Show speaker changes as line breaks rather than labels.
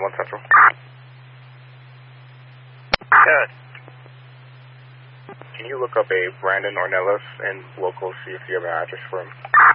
1 Central.
Good.
Can you look up a Brandon Ornelas and local, see if you have an address for him?